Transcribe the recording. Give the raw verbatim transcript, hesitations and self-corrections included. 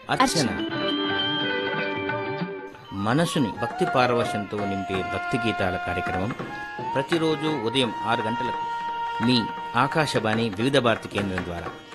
అర్చన మనసుని భక్తి పారవశంతో నింపే భక్తి గీతాల కార్యక్రమం ప్రతిరోజు ఉదయం ఆరు గంటలకు మీ ఆకాశవాణి వివిధ భారతి కేంద్రం ద్వారా